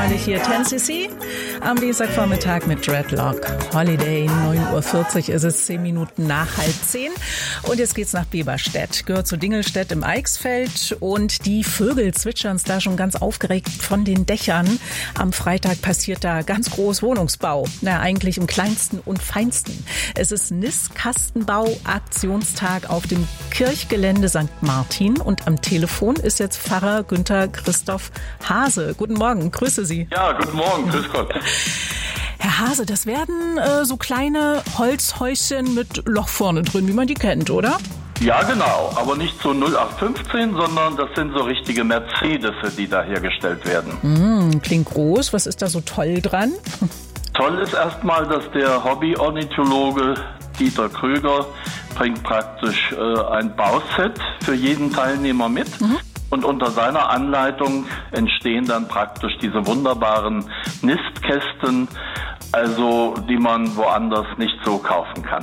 erstmalig hier 10cc am Dienstagvormittag mit Dreadlock Holiday. 9.40 Uhr ist es, 10 Minuten nach 9:30. Und jetzt geht's nach Beverstedt. Gehört zu Dingelstedt im Eichsfeld. Und die Vögel zwitschern da schon ganz aufgeregt von den Dächern. Am Freitag passiert da ganz groß Wohnungsbau. Eigentlich im kleinsten und feinsten. Es ist Nistkastenbau-Aktionstag auf dem Kirchgelände St. Martin. Und am Telefon ist jetzt Pfarrer Günther Christoph Hase. Guten Morgen, grüße Sie. Ja, guten Morgen, grüß Gott. Herr Hase, das werden so kleine Holzhäuschen mit Loch vorne drin, wie man die kennt, oder? Ja, genau, aber nicht so 0815, sondern das sind so richtige Mercedes, die da hergestellt werden. Klingt groß. Was ist da so toll dran? Toll ist erstmal, dass der Hobby-Ornithologe Dieter Krüger bringt praktisch ein Bauset für jeden Teilnehmer mit. Und unter seiner Anleitung entstehen dann praktisch diese wunderbaren Nistkästen, also die man woanders nicht so kaufen kann.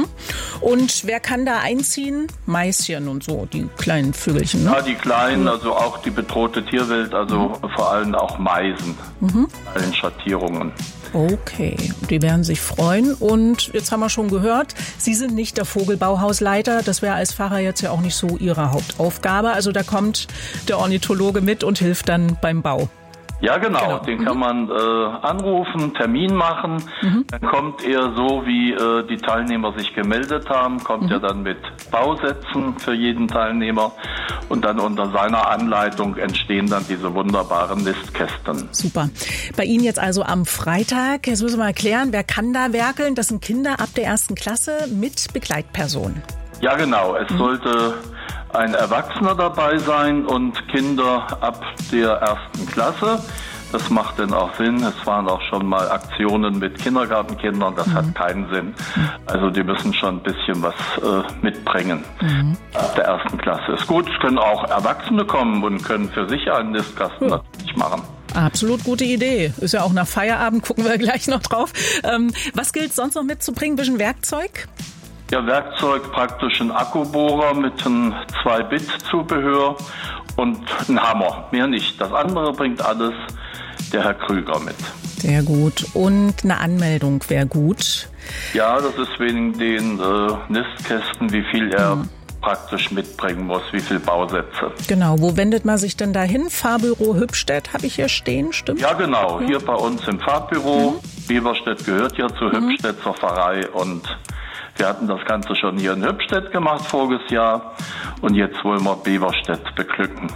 Und wer kann da einziehen? Maischen und so, die kleinen Vögelchen, ne? Ja, die kleinen, also auch die bedrohte Tierwelt, also vor allem auch Meisen, allen Schattierungen. Okay, die werden sich freuen. Und jetzt haben wir schon gehört, Sie sind nicht der Vogelbauhausleiter. Das wäre als Pfarrer jetzt ja auch nicht so Ihre Hauptaufgabe. Also da kommt der Ornithologe mit und hilft dann beim Bau. Ja, genau. Den kann man anrufen, Termin machen. Dann kommt er so, wie die Teilnehmer sich gemeldet haben, kommt er dann mit Bausätzen für jeden Teilnehmer. Und dann unter seiner Anleitung entstehen dann diese wunderbaren Nistkästen. Super. Bei Ihnen jetzt also am Freitag. Jetzt müssen wir mal erklären, wer kann da werkeln? Das sind Kinder ab der 1. Klasse mit Begleitpersonen. Ja, genau. Es sollte ein Erwachsener dabei sein und Kinder ab der 1. Klasse. Das macht denn auch Sinn. Es waren auch schon mal Aktionen mit Kindergartenkindern. Das hat keinen Sinn. Also die müssen schon ein bisschen was mitbringen. Ab der 1. Klasse ist gut. Es können auch Erwachsene kommen und können für sich einen Nistkasten natürlich machen. Absolut gute Idee. Ist ja auch nach Feierabend, gucken wir gleich noch drauf. Was gilt sonst noch mitzubringen? Ein bisschen Werkzeug? Ja, Werkzeug, praktisch ein Akkubohrer mit einem 2-Bit-Zubehör und ein Hammer, mehr nicht. Das andere bringt alles der Herr Krüger mit. Sehr gut. Und eine Anmeldung wäre gut. Ja, das ist wegen den Nistkästen, wie viel er praktisch mitbringen muss, wie viele Bausätze. Genau, wo wendet man sich denn da hin? Fahrbüro Hübstedt habe ich hier stehen, stimmt? Ja, genau, hier bei uns im Fahrbüro. Beverstedt gehört ja zu Hübstedt, zur Pfarrei, und wir hatten das Ganze schon hier in Hübstedt gemacht voriges Jahr und jetzt wollen wir Beverstedt beglücken.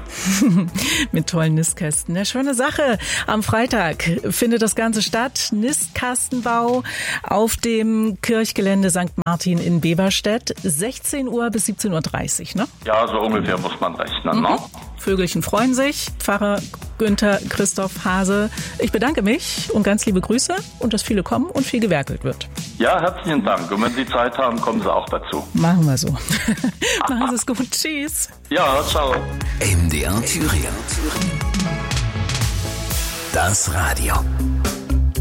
Mit tollen Nistkästen. Eine schöne Sache. Am Freitag findet das Ganze statt. Nistkastenbau auf dem Kirchgelände St. Martin in Beverstedt. 16 Uhr bis 17.30 Uhr, ne? Ja, so ungefähr muss man rechnen, ne? Vögelchen freuen sich. Pfarrer Günther Christoph Hase, ich bedanke mich und ganz liebe Grüße und dass viele kommen und viel gewerkelt wird. Ja, herzlichen Dank. Und wenn Sie Zeit haben, kommen Sie auch dazu. Machen wir so. Machen Sie es gut. Tschüss. Ja, ciao. MDR Thüringen. Das Radio.